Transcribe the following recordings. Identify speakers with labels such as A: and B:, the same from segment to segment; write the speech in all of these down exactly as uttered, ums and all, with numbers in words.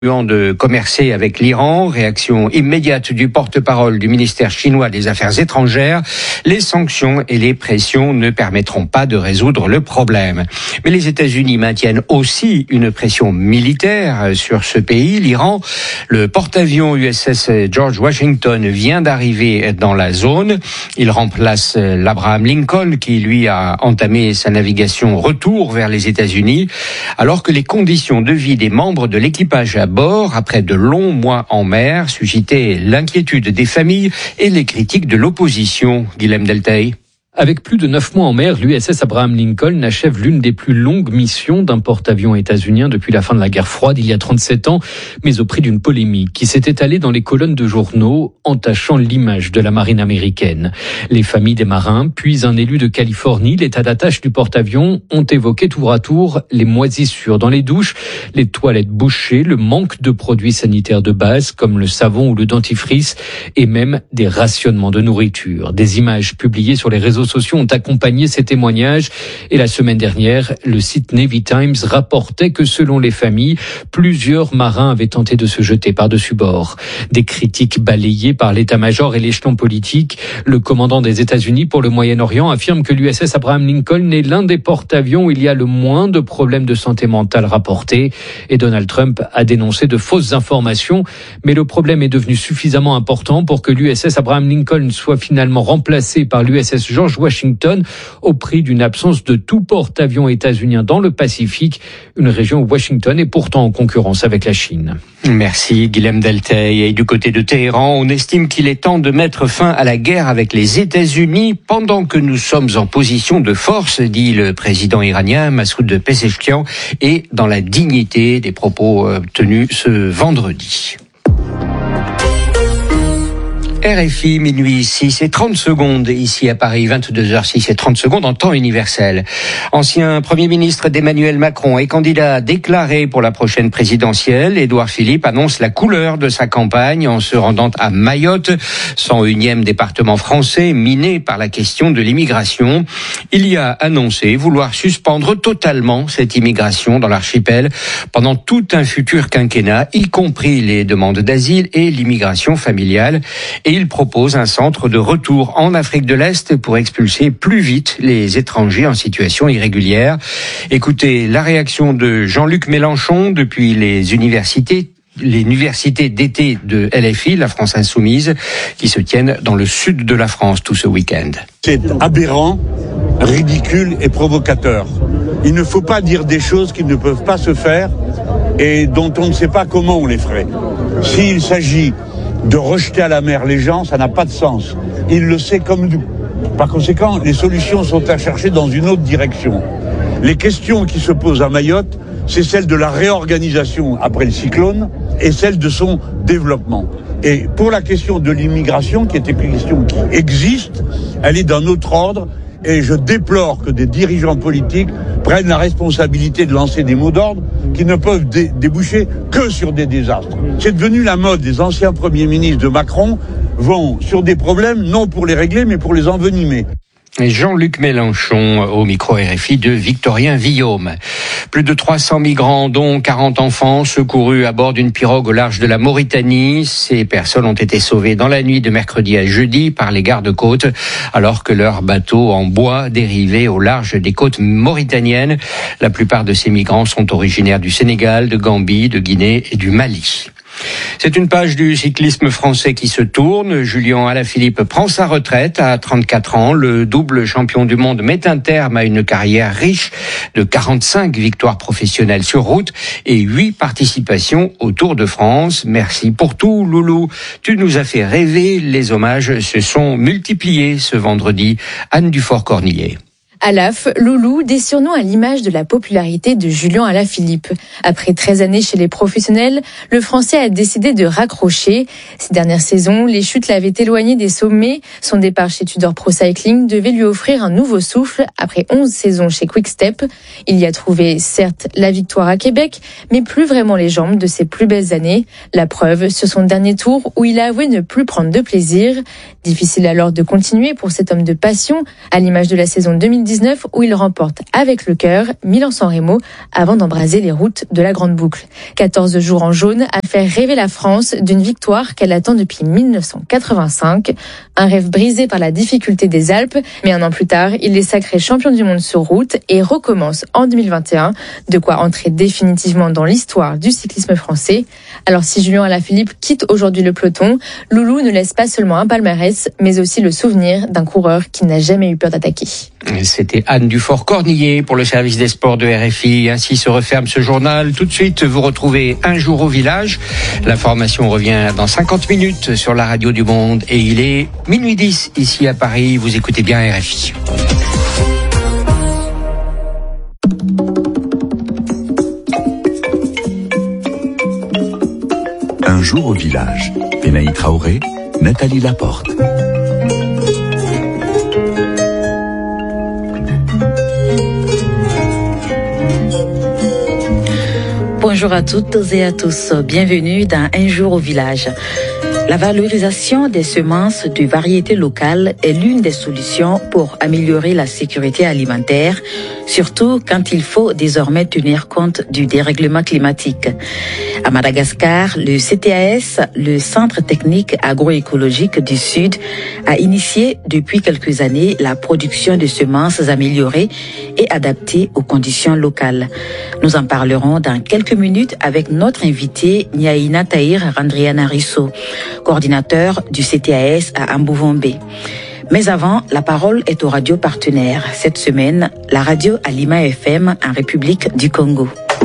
A: de commercer avec l'Iran. Réaction immédiate du porte-parole du ministère chinois des Affaires étrangères. Les sanctions et les pressions ne permettront pas de résoudre le problème. Mais les États-Unis maintiennent aussi une pression militaire sur ce pays, l'Iran. Le porte-avions U S S George Washington vient d'arriver dans la zone. Il remplace l'Abraham Lincoln qui, lui, a entamé sa navigation retour vers les États-Unis, alors que les conditions de vie des membres de l'équipage à bord, après de longs mois en mer, suscitaient l'inquiétude des familles et les critiques de l'opposition. Guilhem Deltay.
B: Avec plus de neuf mois en mer, l'U S S Abraham Lincoln achève l'une des plus longues missions d'un porte-avions états-unien depuis la fin de la guerre froide, il y a trente-sept ans, mais au prix d'une polémique qui s'est étalée dans les colonnes de journaux, entachant l'image de la marine américaine. Les familles des marins, puis un élu de Californie, l'état d'attache du porte-avions, ont évoqué tour à tour les moisissures dans les douches, les toilettes bouchées, le manque de produits sanitaires de base, comme le savon ou le dentifrice, et même des rationnements de nourriture. Des images publiées sur les réseaux sociaux ont accompagné ces témoignages et la semaine dernière, le site Navy Times rapportait que selon les familles, plusieurs marins avaient tenté de se jeter par-dessus bord. Des critiques balayées par l'état-major et l'échelon politique. Le commandant des États-Unis pour le Moyen-Orient affirme que l'U S S Abraham Lincoln est l'un des porte-avions où il y a le moins de problèmes de santé mentale rapportés et Donald Trump a dénoncé de fausses informations, mais le problème est devenu suffisamment important pour que l'U S S Abraham Lincoln soit finalement remplacé par l'U S S George Washington au prix d'une absence de tout porte-avions états-unien dans le Pacifique, une région où Washington est pourtant en concurrence avec la Chine.
A: Merci Guilhem Deltay. Et du côté de Téhéran, on estime qu'il est temps de mettre fin à la guerre avec les États-Unis pendant que nous sommes en position de force, dit le président iranien Massoud Pezeshkian, et dans la dignité des propos tenus ce vendredi. R F I, minuit six et trente secondes, ici à Paris, vingt-deux heures six et trente secondes en temps universel. Ancien Premier ministre d'Emmanuel Macron et candidat déclaré pour la prochaine présidentielle, Édouard Philippe annonce la couleur de sa campagne en se rendant à Mayotte, cent unième département français miné par la question de l'immigration. Il y a annoncé vouloir suspendre totalement cette immigration dans l'archipel pendant tout un futur quinquennat, y compris les demandes d'asile et l'immigration familiale. Et il propose un centre de retour en Afrique de l'Est pour expulser plus vite les étrangers en situation irrégulière. Écoutez la réaction de Jean-Luc Mélenchon depuis les universités, les universités d'été de L F I, la France Insoumise, qui se tiennent dans le sud de la France tout ce week-end.
C: C'est aberrant, ridicule et provocateur. Il ne faut pas dire des choses qui ne peuvent pas se faire et dont on ne sait pas comment on les ferait. S'il s'agit de rejeter à la mer les gens, ça n'a pas de sens. Il le sait comme nous. Par conséquent, les solutions sont à chercher dans une autre direction. Les questions qui se posent à Mayotte, c'est celle de la réorganisation après le cyclone et celle de son développement. Et pour la question de l'immigration, qui est une question qui existe, elle est d'un autre ordre. Et je déplore que des dirigeants politiques prennent la responsabilité de lancer des mots d'ordre qui ne peuvent dé- déboucher que sur des désastres. C'est devenu la mode. Les anciens premiers ministres de Macron vont sur des problèmes, non pour les régler, mais pour les envenimer.
A: Jean-Luc Mélenchon au micro R F I de Victorien Villaume. Plus de trois cents migrants, dont quarante enfants, secourus à bord d'une pirogue au large de la Mauritanie. Ces personnes ont été sauvées dans la nuit de mercredi à jeudi par les gardes-côtes, alors que leur bateau en bois dérivait au large des côtes mauritaniennes. La plupart de ces migrants sont originaires du Sénégal, de Gambie, de Guinée et du Mali. C'est une page du cyclisme français qui se tourne. Julien Alaphilippe prend sa retraite à trente-quatre ans. Le double champion du monde met un terme à une carrière riche de quarante-cinq victoires professionnelles sur route et huit participations au Tour de France. Merci pour tout, Loulou. Tu nous as fait rêver. Les hommages se sont multipliés ce vendredi. Anne Dufort-Cornillet.
D: Alaph, Loulou, des surnoms à l'image de la popularité de Julien Alaphilippe. Après treize années chez les professionnels, le Français a décidé de raccrocher. Ces dernières saisons, les chutes l'avaient éloigné des sommets. Son départ chez Tudor Pro Cycling devait lui offrir un nouveau souffle après onze saisons chez Quick-Step. Il y a trouvé, certes, la victoire à Québec, mais plus vraiment les jambes de ses plus belles années. La preuve sur son dernier tour où il a avoué ne plus prendre de plaisir. Difficile alors de continuer pour cet homme de passion, à l'image de la saison deux mille dix dix-neuf où il remporte avec le cœur Milan-San Remo avant d'embraser les routes de la Grande Boucle. quatorze jours en jaune a fait rêver la France d'une victoire qu'elle attend depuis mille neuf cent quatre-vingt-cinq. Un rêve brisé par la difficulté des Alpes, mais un an plus tard, il est sacré champion du monde sur route et recommence en deux mille vingt et un, de quoi entrer définitivement dans l'histoire du cyclisme français. Alors si Julien Alaphilippe quitte aujourd'hui le peloton, Loulou ne laisse pas seulement un palmarès, mais aussi le souvenir d'un coureur qui n'a jamais eu peur d'attaquer.
A: C'était Anne Dufort-Cornillet pour le service des sports de R F I. Ainsi se referme ce journal. Tout de suite, vous retrouvez Un jour au village. L'information revient dans cinquante minutes sur la radio du Monde et il est minuit dix ici à Paris. Vous écoutez bien R F I.
E: Un jour au village. Benaï Traoré, Nathalie Laporte.
F: Bonjour à toutes et à tous. Bienvenue dans Un jour au village. La valorisation des semences de variétés locales est l'une des solutions pour améliorer la sécurité alimentaire, surtout quand il faut désormais tenir compte du dérèglement climatique. À Madagascar, le C T A S, le Centre technique agroécologique du Sud, a initié depuis quelques années la production de semences améliorées et adaptées aux conditions locales. Nous en parlerons dans quelques minutes avec notre invité Niaïna Tahir Randriana Risso, coordinateur du C T A S à Ambovombe. Mais avant, la parole est aux radios partenaires. Cette semaine, la radio Alima F M en République du Congo.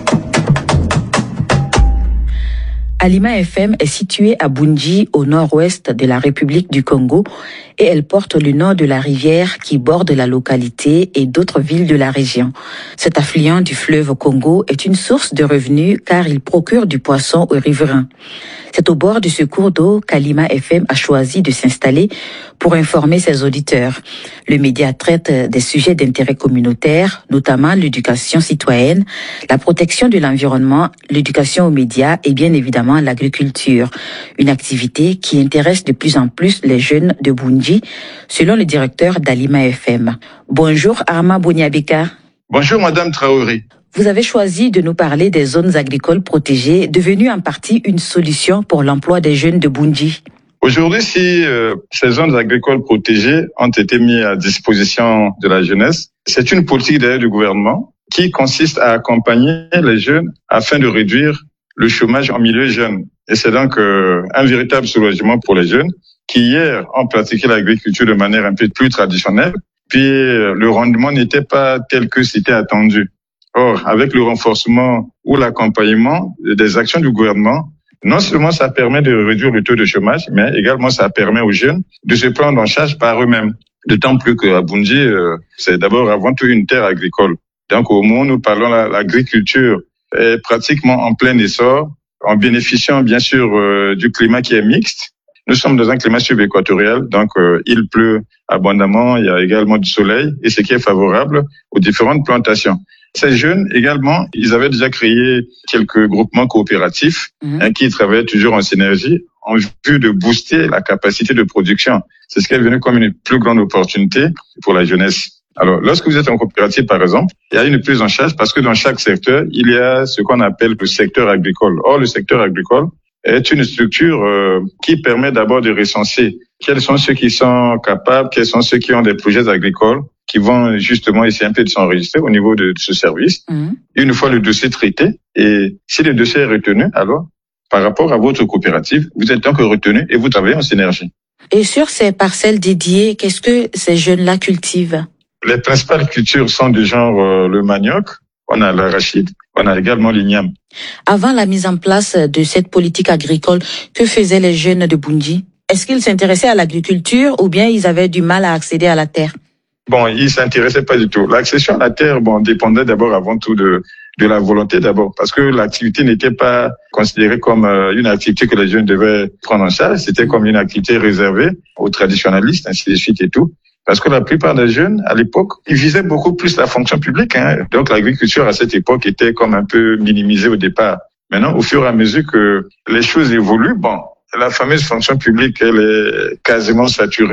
F: Alima F M est située à Bunji, au nord-ouest de la République du Congo, et elle porte le nom de la rivière qui borde la localité et d'autres villes de la région. Cet affluent du fleuve Congo est une source de revenus car il procure du poisson aux riverains. C'est au bord de ce cours d'eau qu'Alima F M a choisi de s'installer pour informer ses auditeurs. Le média traite des sujets d'intérêt communautaire, notamment l'éducation citoyenne, la protection de l'environnement, l'éducation aux médias et bien évidemment l'agriculture. Une activité qui intéresse de plus en plus les jeunes de Bunji, selon le directeur d'Alima F M. Bonjour Arma Boniabeka.
G: Bonjour Madame Traoré.
F: Vous avez choisi de nous parler des zones agricoles protégées, devenues en partie une solution pour l'emploi des jeunes de Bunji.
G: Aujourd'hui, si euh, ces zones agricoles protégées ont été mises à disposition de la jeunesse, c'est une politique d'ailleurs du gouvernement qui consiste à accompagner les jeunes afin de réduire le chômage en milieu jeune. Et c'est donc euh, un véritable soulagement pour les jeunes qui hier ont pratiqué l'agriculture de manière un peu plus traditionnelle, puis euh, le rendement n'était pas tel que c'était attendu. Or, avec le renforcement ou l'accompagnement des actions du gouvernement, non seulement ça permet de réduire le taux de chômage, mais également ça permet aux jeunes de se prendre en charge par eux-mêmes. D'autant plus qu'à Bunji, euh, c'est d'abord avant tout une terre agricole. Donc au moment où nous parlons, l'agriculture est pratiquement en plein essor, en bénéficiant bien sûr euh, du climat qui est mixte. Nous sommes dans un climat subéquatorial, donc euh, il pleut abondamment, il y a également du soleil, et ce qui est favorable aux différentes plantations. Ces jeunes, également, ils avaient déjà créé quelques groupements coopératifs mmh. hein, qui travaillaient toujours en synergie en vue de booster la capacité de production. C'est ce qui est venu comme une plus grande opportunité pour la jeunesse. Alors, lorsque vous êtes en coopérative, par exemple, il y a une prise en charge parce que dans chaque secteur, il y a ce qu'on appelle le secteur agricole. Or, le secteur agricole est une structure euh, qui permet d'abord de recenser quels sont ceux qui sont capables, quels sont ceux qui ont des projets agricoles, qui vont justement essayer un peu de s'enregistrer au niveau de ce service. Mmh. Une fois le dossier traité, et si le dossier est retenu, alors, par rapport à votre coopérative, vous êtes donc retenu et vous travaillez en synergie.
F: Et sur ces parcelles dédiées, qu'est-ce que ces jeunes-là cultivent?
G: Les principales cultures sont du genre euh, le manioc, on a l'arachide, on a également l'igname.
F: Avant la mise en place de cette politique agricole, que faisaient les jeunes de Bunji? Est-ce qu'ils s'intéressaient à l'agriculture ou bien ils avaient du mal à accéder à la terre?
G: Bon, ils s'intéressaient pas du tout. L'accession à la terre, bon, dépendait d'abord avant tout de de la volonté d'abord, parce que l'activité n'était pas considérée comme euh, une activité que les jeunes devaient prendre en charge. C'était comme une activité réservée aux traditionalistes, ainsi de suite et tout. Parce que la plupart des jeunes, à l'époque, ils visaient beaucoup plus la fonction publique. Hein. Donc l'agriculture à cette époque était comme un peu minimisée au départ. Maintenant, au fur et à mesure que les choses évoluent, bon, la fameuse fonction publique, elle est quasiment saturée.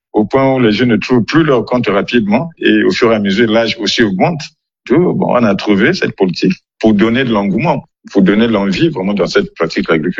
G: au point où les jeunes ne trouvent plus leur compte rapidement et au fur et à mesure, l'âge aussi augmente. Bon, on a trouvé cette politique pour donner de l'engouement, pour donner de l'envie vraiment dans cette pratique agricole.